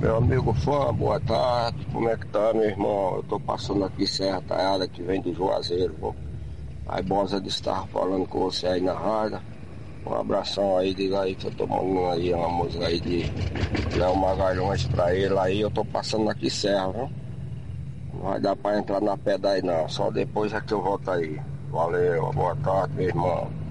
Meu amigo fã, boa tarde, como é que tá, meu irmão? Eu tô passando aqui Serra Talhada, que vem do Juazeiro, viu? Aí Bosa de estar falando com você aí na rádio. Um abração aí, diga aí que eu tô mandando aí uma música aí de Léo Magalhães pra ele aí, eu tô passando aqui Serra, viu? Não vai dar pra entrar na pedra aí não, só depois é que eu volto aí. Valeu, boa tarde, meu irmão.